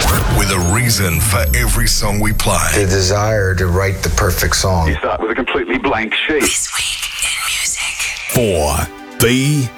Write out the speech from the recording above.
With a reason for every song we play. The desire to write the perfect song. You start with a completely blank sheet. This week in music. 4 B